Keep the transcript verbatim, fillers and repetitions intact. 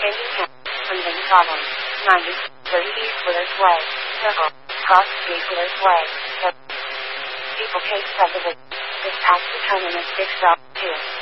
Changing hands. Unbin problem. ninety. thirty-eight Witters Way. Circle. Cross Street Witters Way. Circle. Duplicate subdivision. This tax return in is six L two.